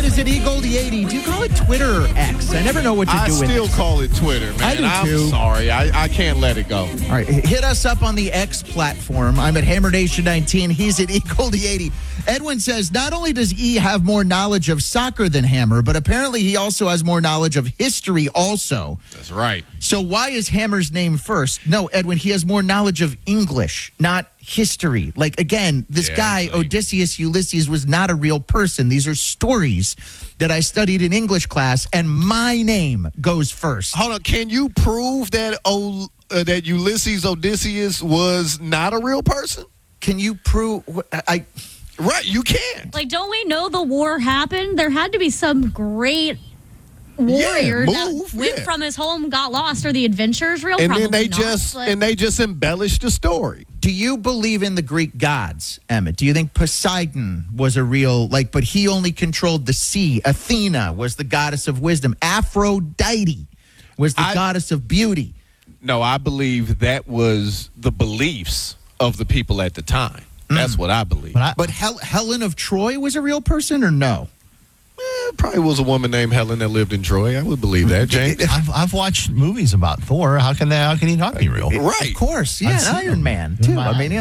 Emmett is at eGoldie80. Do you call it Twitter or X? I never know what to do with it. I still call it Twitter, man. I do too. I'm sorry. I can't let it go. All right, hit us up on the X platform. I'm at Hammer Nation 19. He's at eGoldie80. Edwin says, not only does E have more knowledge of soccer than Hammer, but apparently he also has more knowledge of history also. That's right. So why is Hammer's name first? No, Edwin, he has more knowledge of English, not history. Like, again, this guy, Odysseus Ulysses, was not a real person. These are stories that I studied in English class, and my name goes first. Hold on. Can you prove that that Ulysses Odysseus was not a real person? Can you prove? Right, you can. Like, don't we know the war happened? There had to be some great warrior that went from his home, got lost, or the adventure's real. And Probably then they not, just embellished the story. Do you believe in the Greek gods, Emmett? Do you think Poseidon was a real, but he only controlled the sea? Athena was the goddess of wisdom. Aphrodite was the goddess of beauty. No, I believe that was the beliefs of the people at the time. That's what I believe. But Helen of Troy was a real person, or no? Probably was a woman named Helen that lived in Troy. I would believe that, James. I've watched movies about Thor. How can he not be real? Right. Of course. Yeah, and Iron Man, too. I mean,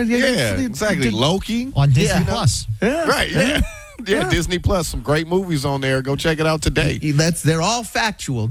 exactly. Loki. On Disney Plus. Yeah. Right, yeah, Disney Plus, some great movies on there. Go check it out today. They're all factual.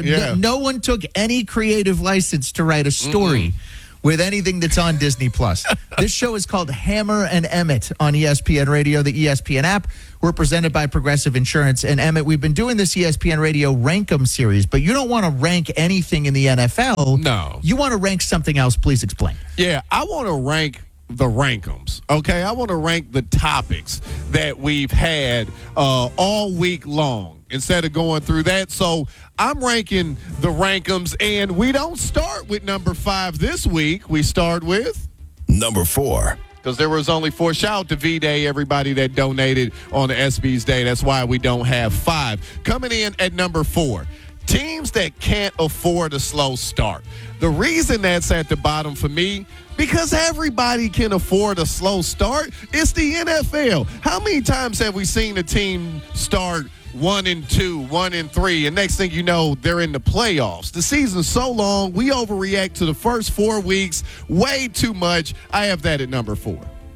No one took any creative license to write a story with anything that's on Disney Plus. This show is called Hammer and Emmett on ESPN Radio, the ESPN app. We're presented by Progressive Insurance. And Emmett, we've been doing this ESPN Radio Rank-em series, but you don't want to rank anything in the NFL. No. You want to rank something else. Please explain. Yeah, I want to rank the rankums, okay? I want to rank the topics that we've had all week long instead of going through that. So I'm ranking the rankums, and we don't start with number 5 this week. We start with number 4. Because there was only 4. Shout out to V-Day, everybody that donated on the SB's Day. That's why we don't have 5. Coming in at number 4, teams that can't afford a slow start. The reason that's at the bottom for me, because everybody can afford a slow start. It's the NFL. How many times have we seen a team start 1-2, 1-3, and next thing you know, they're in the playoffs? The season's so long, we overreact to the first 4 weeks way too much. I have that at number 4.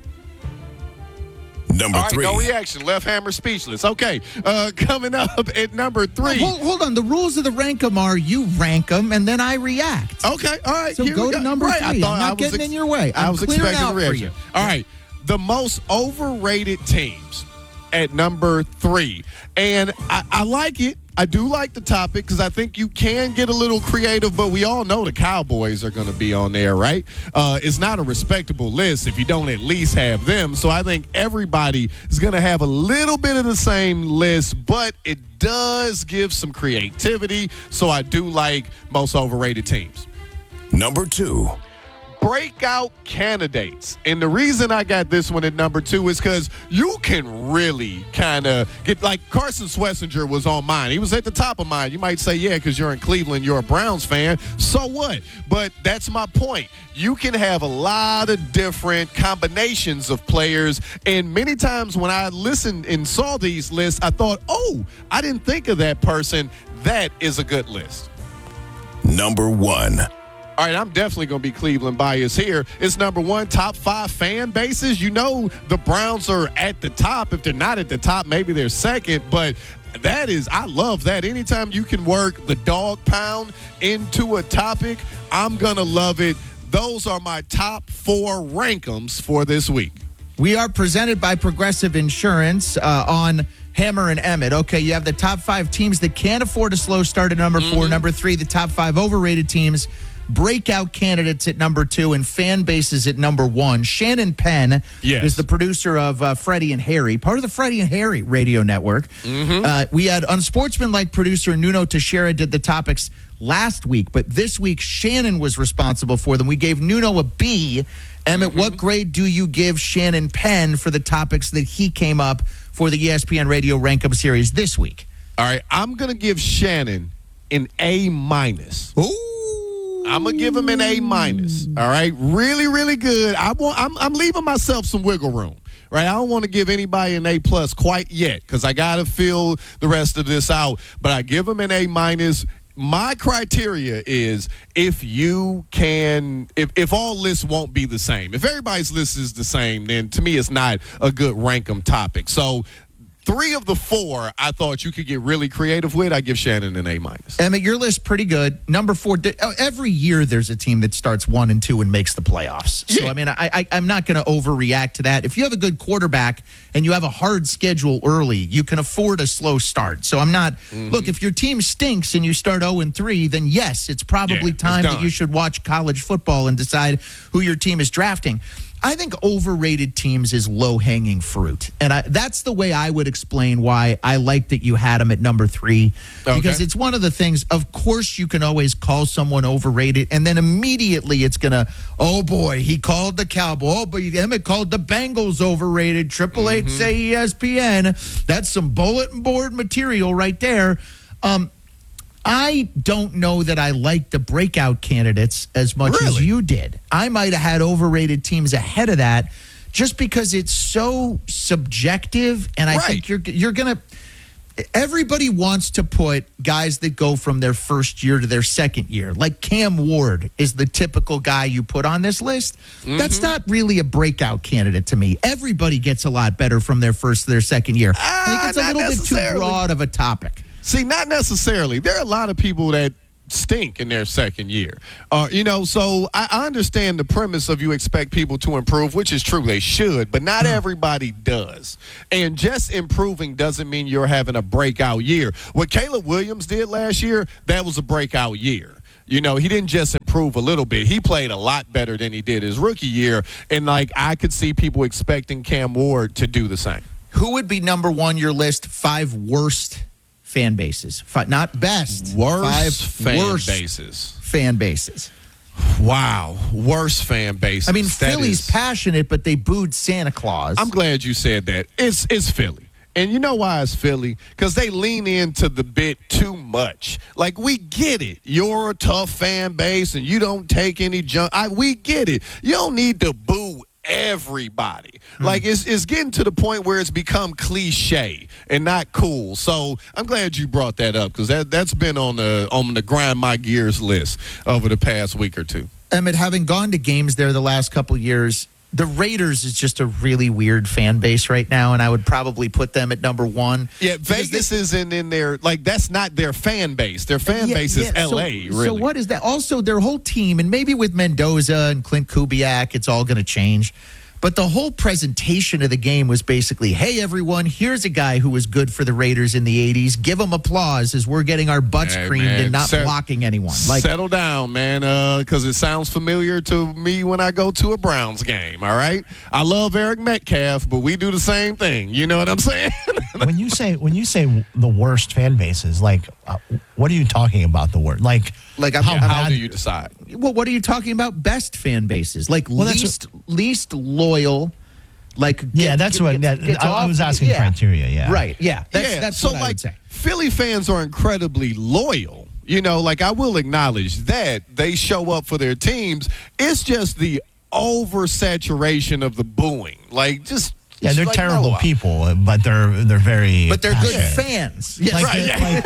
Number 3. No reaction. Left hammer speechless. Okay. Coming up at number 3. Hold on. The rules of the rank-em are you rank them, and then I react. Okay. All right. So go to number 3. I'm not getting in your way. I was expecting a reaction. You. All right. The most overrated teams at number 3. And I like it. I do like the topic because I think you can get a little creative, but we all know the Cowboys are going to be on there, right? It's not a respectable list if you don't at least have them. So I think everybody is going to have a little bit of the same list, but it does give some creativity. So I do like most overrated teams. Number 2. Breakout candidates. And the reason I got this one at number 2 is because you can really kind of get, like Carson Schlesinger was on mine. He was at the top of mine. You might say, yeah, because you're in Cleveland, you're a Browns fan. So what? But that's my point. You can have a lot of different combinations of players. And many times when I listened and saw these lists, I thought, oh, I didn't think of that person. That is a good list. Number 1. All right, I'm definitely going to be Cleveland biased here. It's number 1, top 5 fan bases. You know the Browns are at the top. If they're not at the top, maybe they're second. But I love that. Anytime you can work the dog pound into a topic, I'm going to love it. Those are my top 4 rankums for this week. We are presented by Progressive Insurance on Hammer and Emmett. Okay, you have the top 5 teams that can't afford a slow start at number 4. Number 3, the top 5 overrated teams. Breakout candidates at number 2 and fan bases at number 1. Shannon Penn is the producer of Freddie and Harry, part of the Freddie and Harry radio network. We had unsportsmanlike producer Nuno Teixeira did the topics last week, but this week Shannon was responsible for them. We gave Nuno a B. Emmett, what grade do you give Shannon Penn for the topics that he came up for the ESPN Radio Rank-em series this week? All right, I'm going to give Shannon an A-. Ooh. I'm going to give him an A-. All right, really, really good. I'm leaving myself some wiggle room right? I don't want to give anybody an A+ quite yet because I got to fill the rest of this out. But I give them an A-. My criteria is if all lists won't be the same. If everybody's list is the same, then to me it's not a good rank 'em topic. So 3 of the 4 I thought you could get really creative with. I give Shannon an A-. Emmett, your list pretty good. Number 4, every year there's a team that starts 1 and 2 and makes the playoffs. So, Yeah. I mean, I'm not going to overreact to that. If you have a good quarterback and you have a hard schedule early, you can afford a slow start. So I'm not, look, if your team stinks and you start 0 and 3, then yes, it's probably time that you should watch college football and decide who your team is drafting. I think overrated teams is low-hanging fruit. And that's the way I would explain why I like that you had them at number 3. Because it's one of the things, of course, you can always call someone overrated, and then immediately it's going to, oh, boy, he called the Cowboys. Oh, but Emmett called the Bengals overrated. 888 say ESPN. That's some bulletin board material right there. I don't know that I like the breakout candidates as much as you did. I might have had overrated teams ahead of that just because it's so subjective. And I think you're going to – everybody wants to put guys that go from their first year to their second year. Like Cam Ward is the typical guy you put on this list. That's not really a breakout candidate to me. Everybody gets a lot better from their first to their second year. I think it's a little bit too broad of a topic. See, not necessarily. There are a lot of people that stink in their second year. So I understand the premise of you expect people to improve, which is true. They should, but not everybody does. And just improving doesn't mean you're having a breakout year. What Caleb Williams did last year, that was a breakout year. He didn't just improve a little bit. He played a lot better than he did his rookie year. And, I could see people expecting Cam Ward to do the same. Who would be number 1 your list 5 worst fan bases? Not best. Worst 5 worst bases. Fan bases. Wow. Worst fan bases. I mean, Philly's passionate, but they booed Santa Claus. I'm glad you said that. It's Philly. And you know why it's Philly? Because they lean into the bit too much. We get it. You're a tough fan base, and you don't take any junk. We get it. You don't need to boo everybody. It's getting to the point where it's become cliche and not cool. So I'm glad you brought that up because that's been on the grind my gears list over the past week or two. Emmett, having gone to games there the last couple years, the Raiders is just a really weird fan base right now, and I would probably put them at number 1. Yeah, Vegas isn't in there. That's not their fan base. Their fan base is L.A., really. So what is that? Also, their whole team, and maybe with Mendoza and Clint Kubiak, it's all going to change. But the whole presentation of the game was basically, hey, everyone, here's a guy who was good for the Raiders in the 80s. Give him applause as we're getting our butts creamed and not blocking anyone. Settle down, man, because it sounds familiar to me when I go to a Browns game, all right? I love Eric Metcalf, but we do the same thing. You know what I'm saying? When you say the worst fan bases, what are you talking about the worst? How do you decide? Well, what are you talking about? Best fan bases, least loyal. That's what I was asking criteria. Yeah, right. Yeah, that's so what I would say. Philly fans are incredibly loyal. I will acknowledge that they show up for their teams. It's just the oversaturation of the booing. They're terrible people, but they're very. But they're passionate. good fans. Yes.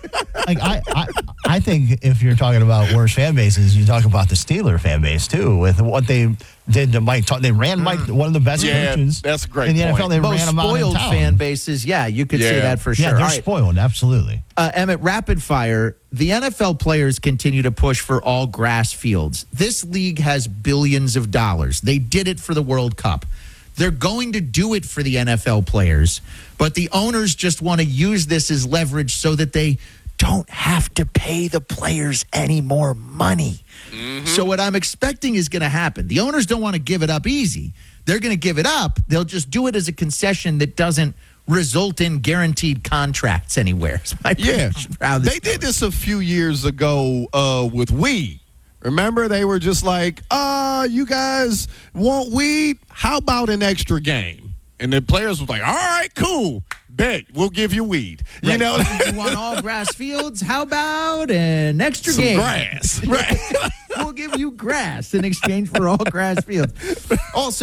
I think if you're talking about worst fan bases, you talk about the Steeler fan base too, with what they did to Mike. They ran Mike, one of the best coaches. That's a great in the point. NFL. They Most ran him out in spoiled town. fan bases. Yeah, you could say that for sure. Yeah, they're spoiled. Absolutely. Emmett, rapid fire. The NFL players continue to push for all grass fields. This league has billions of dollars. They did it for the World Cup. They're going to do it for the NFL players, but the owners just want to use this as leverage so that they don't have to pay the players any more money. So what I'm expecting is going to happen. The owners don't want to give it up easy. They're going to give it up. They'll just do it as a concession that doesn't result in guaranteed contracts anywhere. They did this a few years ago with weed. Remember, they were just like, you guys want weed? How about an extra game? And the players was like, all right, cool. Bet, we'll give you weed. Right. You want all grass fields? How about an extra game? Grass. Right. We'll give you grass in exchange for all grass fields. Also,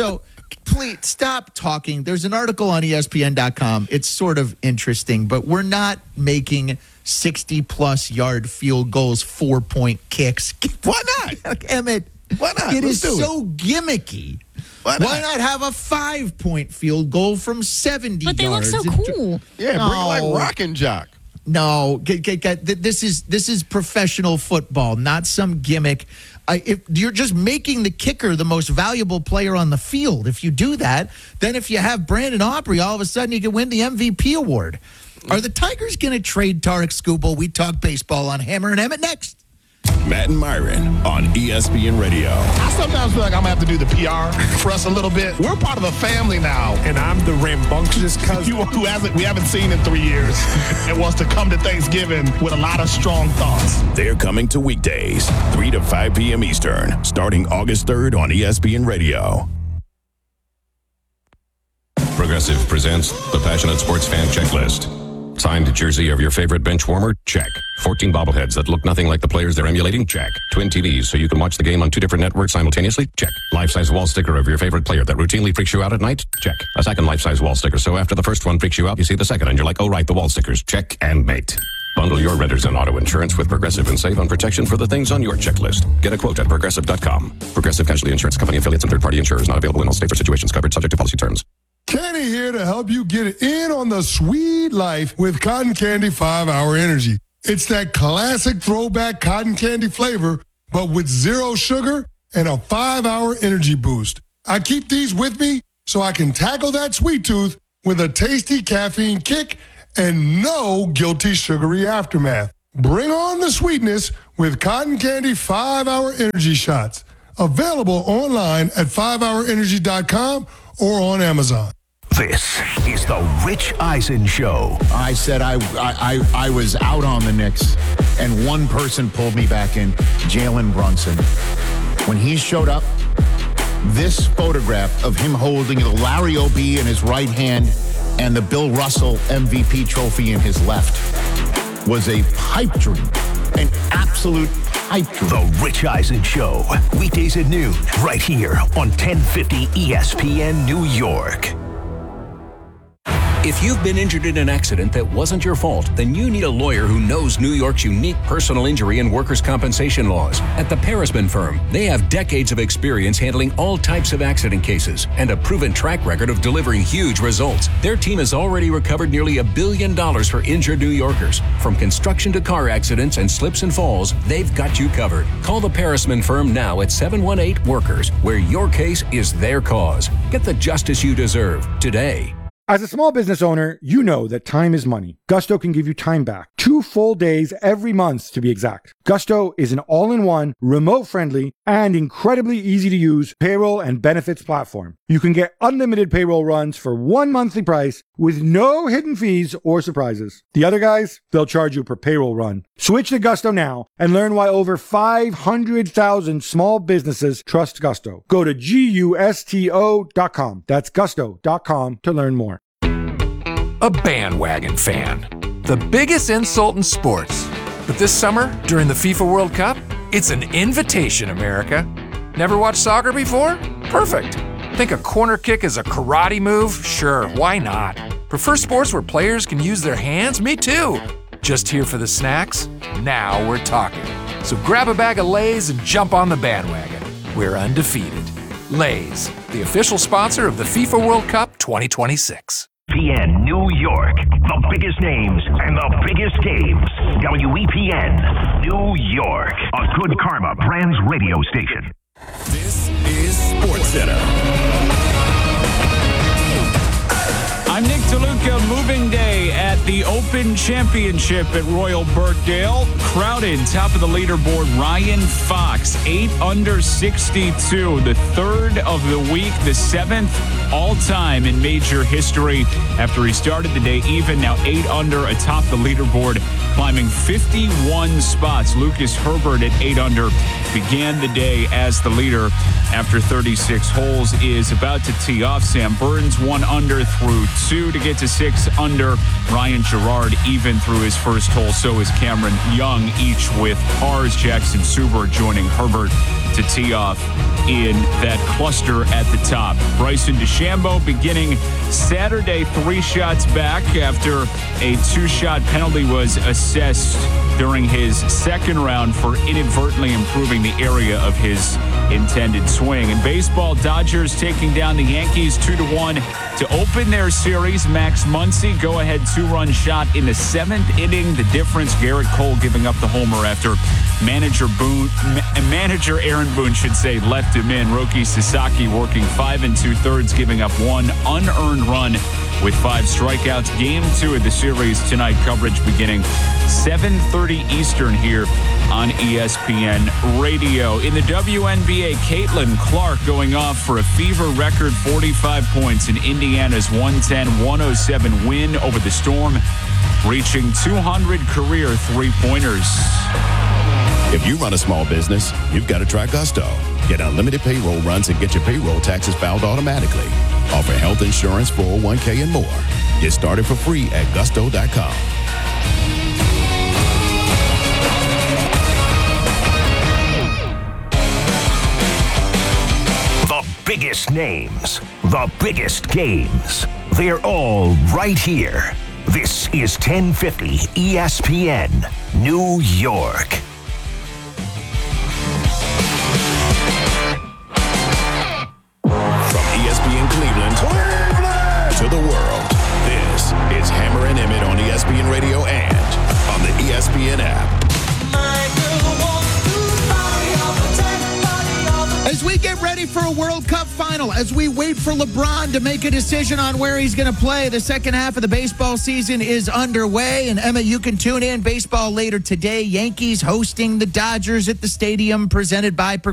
Please stop talking. There's an article on ESPN.com. It's sort of interesting, but we're not making 60-plus yard field goals, 4-point kicks. Why not? Emmett, why not? It Let's is so gimmicky. Why not have a 5-point field goal from 70 But they yards? look so cool. Yeah, bring like Rock and Jock. No, this is professional football, not some gimmick. If you're just making the kicker the most valuable player on the field. If you do that, then if you have Brandon Aubrey, all of a sudden you can win the MVP award. Are the Tigers going to trade Tarek Skubal? We talk baseball on Hammer and Emmett next. Matt and Myron on ESPN Radio. I sometimes feel like I'm going to have to do the PR for us a little bit. We're part of the family now. And I'm the rambunctious cousin who we haven't seen in 3 years and wants to come to Thanksgiving with a lot of strong thoughts. They're coming to weekdays, 3 to 5 p.m. Eastern, starting August 3rd on ESPN Radio. Progressive presents the Passionate Sports Fan Checklist. Signed jersey of your favorite bench warmer? Check. 14 bobbleheads that look nothing like the players they're emulating? Check. Twin TVs so you can watch the game on 2 different networks simultaneously? Check. Life-size wall sticker of your favorite player that routinely freaks you out at night? Check. A second life-size wall sticker so after the first one freaks you out, you see the second and you're like, oh right, the wall stickers. Check and mate. Bundle your renters and auto insurance with Progressive and save on protection for the things on your checklist. Get a quote at Progressive.com. Progressive Casualty Insurance Company affiliates and third-party insurers not available in all states or situations covered subject to policy terms. Kenny here to help you get in on the sweet life with Cotton Candy 5-Hour Energy. It's that classic throwback cotton candy flavor, but with 0 sugar and a 5-hour energy boost. I keep these with me so I can tackle that sweet tooth with a tasty caffeine kick and no guilty sugary aftermath. Bring on the sweetness with Cotton Candy 5-Hour Energy Shots. Available online at 5hourenergy.com or on Amazon. This is the Rich Eisen Show. I said I was out on the Knicks, and one person pulled me back in, Jalen Brunson. When he showed up, this photograph of him holding the Larry O.B. in his right hand and the Bill Russell MVP trophy in his left was a pipe dream, an absolute pipe dream. The Rich Eisen Show, weekdays at noon, right here on 1050 ESPN New York. If you've been injured in an accident that wasn't your fault, then you need a lawyer who knows New York's unique personal injury and workers' compensation laws. At the Parisman Firm, they have decades of experience handling all types of accident cases and a proven track record of delivering huge results. Their team has already recovered nearly $1 billion for injured New Yorkers. From construction to car accidents and slips and falls, they've got you covered. Call the Parisman Firm now at 718-WORKERS, where your case is their cause. Get the justice you deserve today. As a small business owner, you know that time is money. Gusto can give you time back. 2 full days every month, to be exact. Gusto is an all-in-one, remote-friendly, and incredibly easy-to-use payroll and benefits platform. You can get unlimited payroll runs for one monthly price with no hidden fees or surprises. The other guys, they'll charge you per payroll run. Switch to Gusto now and learn why over 500,000 small businesses trust Gusto. Go to GUSTO.com. That's gusto.com to learn more. A bandwagon fan. The biggest insult in sports. But this summer, during the FIFA World Cup, it's an invitation, America. Never watched soccer before? Perfect. Think a corner kick is a karate move? Sure, why not? Prefer sports where players can use their hands? Me too. Just here for the snacks? Now we're talking. So grab a bag of Lay's and jump on the bandwagon. We're undefeated. Lay's, the official sponsor of the FIFA World Cup 2026. ESPN New York, the biggest names and the biggest games. WEPN New York, a Good Karma Brands radio station. This is SportsCenter. I'm Nick DeLuca. Moving day at the Open Championship at Royal Birkdale. Crowded, top of the leaderboard, Ryan Fox, 8 under 62, the third of the week, the 7th all-time in major history. After he started the day even, now 8 under atop the leaderboard, climbing 51 spots. Lucas Herbert at 8 under began the day as the leader after 36 holes, is about to tee off. Sam Burns 1 under through 2 to get to 6 under. Ryan Gerard even through his first hole. So is Cameron Young, each with pars. Jackson Suber joining Herbert to tee off in that cluster at the top. Bryson DeChambeau beginning Saturday 3 shots back after a 2-shot penalty was assessed during his second round for inadvertently improving the area of his intended swing. In baseball, Dodgers taking down the Yankees 2-1 to open their series. Max Muncy, go-ahead 2-run shot in the 7th inning. The difference, Garrett Cole giving up the homer after manager Aaron Boone should say left him in. Roki Sasaki working 5 2/3, giving up 1 unearned run with 5 strikeouts. Game 2 of the series tonight. Coverage beginning 7:30 Eastern here on ESPN Radio. In the WNBA, Caitlin Clark going off for a fever record 45 points in Indiana's 110-107 win over the Storm, reaching 200 career three-pointers. If you run a small business, you've got to try Gusto. Get unlimited payroll runs and get your payroll taxes filed automatically. Offer health insurance, 401k, and more. Get started for free at gusto.com. The biggest names, the biggest games. They're all right here. This is 1050 ESPN, New York. Cleveland to the world. This is Hammer and Emmett on ESPN Radio and on the ESPN app. As we get ready for a World Cup final, as we wait for LeBron to make a decision on where he's going to play, the second half of the baseball season is underway. And Emmett, you can tune in baseball later today. Yankees hosting the Dodgers at the stadium, presented by